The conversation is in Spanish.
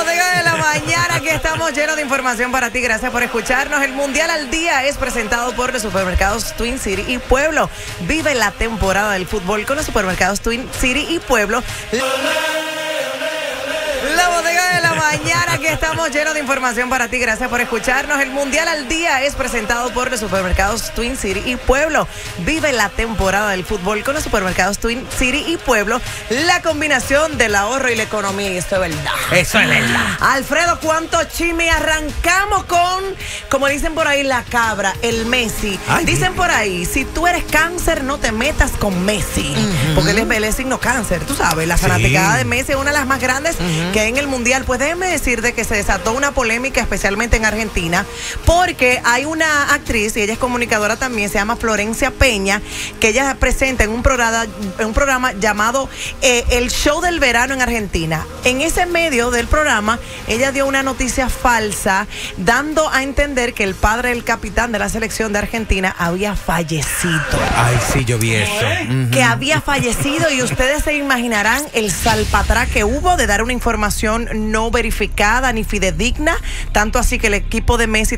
Bodega de la Mañana, aquí estamos llenos de información para ti. Gracias por escucharnos. El Mundial al Día es presentado por los supermercados Twin City y Pueblo. Vive la temporada del fútbol con los supermercados Twin City y Pueblo. La Bodega de la Mañana, aquí estamos llenos de información para ti. Gracias por escucharnos. El Mundial al Día es presentado por los supermercados Twin City y Pueblo. Vive la temporada del fútbol con los supermercados Twin City y Pueblo. La combinación del ahorro y la economía. Y esto es verdad. Eso es verdad. Alfredo, ¿cuánto chisme? Arrancamos con, como dicen por ahí, la cabra, el Messi. Ay, dicen por ahí, si tú eres cáncer, no te metas con Messi. Porque él es signo cáncer, tú sabes. La fanaticada de Messi es una de las más grandes que hay en el Mundial. Pues déjeme decirte que se desató una polémica, especialmente en Argentina, porque hay una actriz, y ella es comunicadora también, se llama Florencia Peña, que ella presenta en un programa llamado El Show del Verano en Argentina. En ese medio del programa, ella dio una noticia falsa, dando a entender que el padre del capitán de la selección de Argentina había fallecido. Ay, sí, yo vi eso. Que había fallecido, y ustedes se imaginarán el salpatrá que hubo de dar una información no verificada ni fidedigna, tanto así que el equipo de Messi